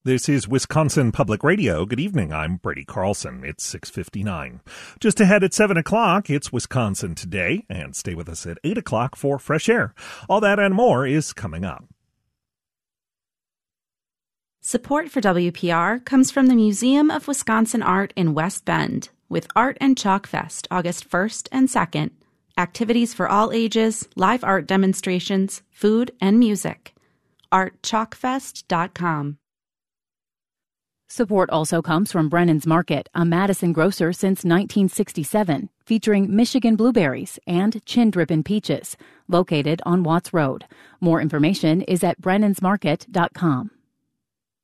This is Wisconsin Public Radio. Good evening. I'm Brady Carlson. It's 6:59. Just ahead at 7 o'clock, it's Wisconsin Today. And stay with us at 8 o'clock for Fresh Air. All that and more is coming up. Support for WPR comes from the Museum of Wisconsin Art in West Bend, with Art and Chalk Fest August 1st and 2nd. Activities for all ages, live art demonstrations, food, and music. ArtChalkFest.com. Support also comes from Brennan's Market, a Madison grocer since 1967, featuring Michigan blueberries and chin-drippin' peaches, located on Watts Road. More information is at Brennan'sMarket.com.